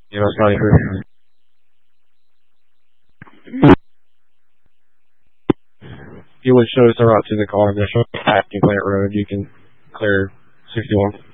You know, Scotty Crew. You would show us the route to the car. There's a Plant Road. You can clear 61.